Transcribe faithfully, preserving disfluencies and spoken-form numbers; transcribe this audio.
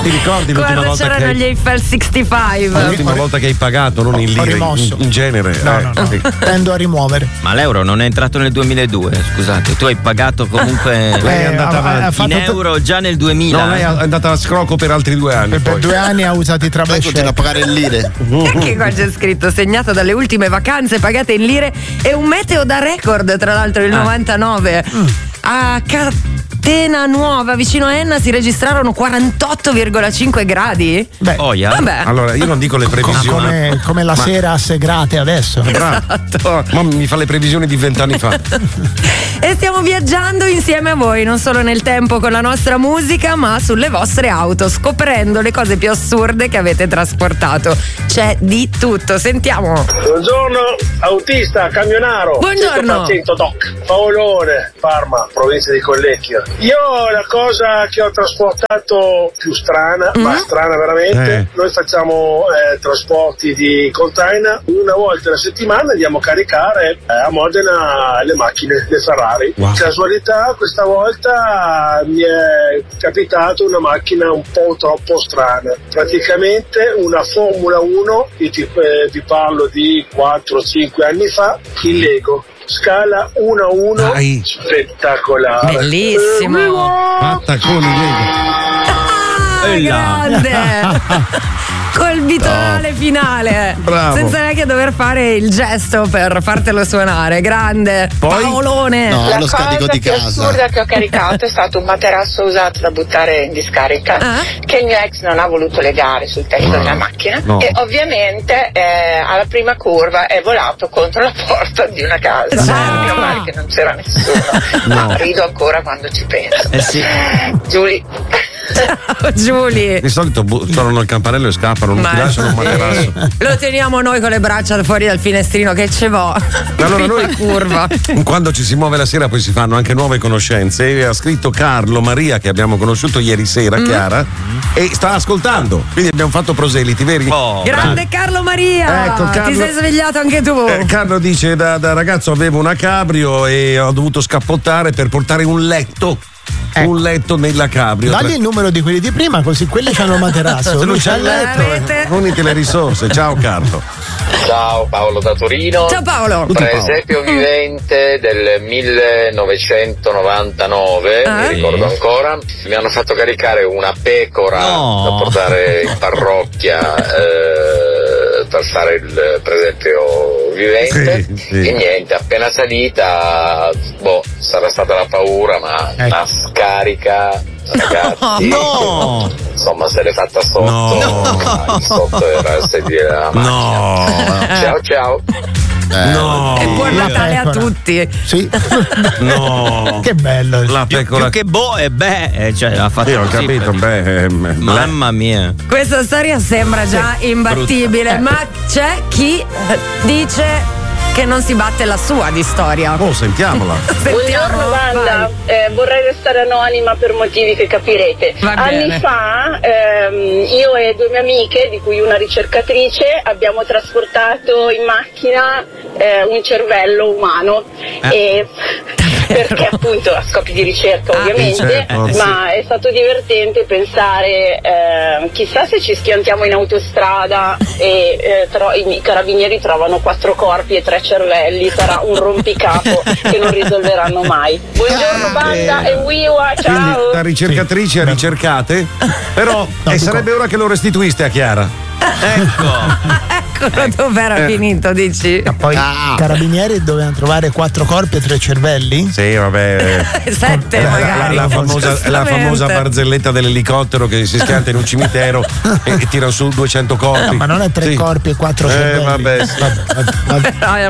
Ti ricordi l'ultima Quando volta c'erano che gli Eiffel sessantacinque? l'ultima volta che hai pagato, non in lire, in, in genere. No, eh. no, no. Tendo a rimuovere. Ma l'euro non è entrato nel duemiladue, scusate. Tu hai pagato comunque Lei è andata ha- ha avanti. fatto in euro già nel duemila. No, lei è andata a scrocco per altri due anni. Per, per poi. due anni ha usato i Poi continua a travelli. pagare in lire. Anche qua c'è scritto segnato dalle ultime vacanze pagate in lire e un meteo da record, tra l'altro il novantanove. A Catena Nuova vicino a Enna si registrarono quarantotto virgola cinque gradi. Beh, Oia. Vabbè. Allora, io non dico le co- previsioni. come, come la Ma- sera a Segrate adesso. Bravo. Esatto. Ma mi fa le previsioni di vent'anni fa. E stiamo viaggiando insieme a voi, non solo nel tempo con la nostra musica, ma sulle vostre auto, scoprendo le cose più assurde che avete trasportato. C'è di tutto, sentiamo. Buongiorno, autista, camionaro. Buongiorno. centoquattro Doc. Paolone, Parma, provincia di Collecchio. Io la cosa che ho trasportato più strana, ma strana veramente, Eh. noi facciamo eh, trasporti di container. Una volta alla settimana andiamo a caricare eh, a Modena le macchine, le Ferrari. Wow. Casualità, questa volta mi è capitato una macchina un po' troppo strana. Praticamente una Formula uno, io ti, eh, ti parlo di quattro cinque anni fa, in Lego. Scala uno a uno, Dai. spettacolare. Bellissimo. Fatta con i Ah, E là. grande. Col bitonale finale. Bravo. Senza neanche dover fare il gesto per fartelo suonare. Grande. Poi? Paolone. No, La lo scarico cosa di più casa. assurda che ho caricato è stato un materasso usato da buttare in discarica Ah. che il mio ex non ha voluto legare sul tetto della macchina No. e ovviamente eh, alla prima curva è volato contro la porta di una casa. No. Meno male che non c'era nessuno. No. Ma rido ancora quando ci penso. Eh sì. Giulia. Ciao Giulia. Di solito bu- suonano il campanello e scappano, non Ma ti lasciano un sì. materasso. Lo teniamo noi con le braccia fuori dal finestrino che ce vo. Allora Prima noi- curva. Quando ci si muove la sera poi si fanno anche nuove conoscenze. E ha scritto Carlo Maria, che abbiamo conosciuto ieri sera, Chiara, e sta ascoltando. Quindi abbiamo fatto proseliti, veri? Oh, Grande Carlo Maria. Ecco, Carlo- Ti sei svegliato anche tu. Eh, Carlo dice: da, da ragazzo avevo una cabrio e ho dovuto scappottare per portare un letto. Ecco. Un letto nella cabrio. Dagli il numero di quelli di prima, così quelli c'hanno il materasso. Se Lui lui c'ha c'ha il il letto. Avete? Uniti le risorse. Ciao Carlo. Ciao, Paolo da Torino. Ciao Paolo. Tutti Paolo. Presepio vivente del millenovecentonovantanove, Ah. mi ricordo ancora, mi hanno fatto caricare una pecora No. da portare in parrocchia eh, per fare il presepio vivente. Sì, sì. E niente, appena salita, boh, sarà stata la paura, ma Ecco. la scarica, ragazzi, No. insomma se l'è fatta sotto, No. ma il sotto era il sedile della macchina. No. Ciao ciao. No. E buon La Natale a pecora. tutti. Sì. No. Che bello. La Più, pecora. più che boh e beh, eh, cioè ha fatto Io ho così, capito, per- beh. ehm, Mamma mia. Questa storia sembra già imbattibile, ma c'è chi eh, dice che non si batte la sua di storia. Oh, sentiamola. Sentiamo, Buongiorno banda, vai. Eh, vorrei restare anonima per motivi che capirete. Va bene. Anni fa ehm, io e due mie amiche, di cui una ricercatrice, abbiamo trasportato in macchina eh, un cervello umano. E perché appunto a scopi di ricerca Ah, ovviamente, certo, ma è stato divertente pensare eh, chissà se ci schiantiamo in autostrada e eh, tro- i carabinieri trovano quattro corpi e tre cervelli, sarà un rompicapo che non risolveranno mai. Buongiorno banda e wiwa, Quindi ciao! da ricercatrici a ricercate, però No, e dico- sarebbe ora che lo restituiste a Chiara. Ecco. Eccolo dove era Eh. finito, dici? Poi i carabinieri dovevano trovare quattro corpi e tre cervelli. Sì, vabbè. Sette La, la- magari. la famosa, la Giustamente. famosa barzelletta dell'elicottero che si schianta in un cimitero e, e tira su duecento corpi. No, ma non è tre Sì. corpi e quattro Eh, cervelli. vabbè, sì. Vabbè, vabbè, vabbè. No,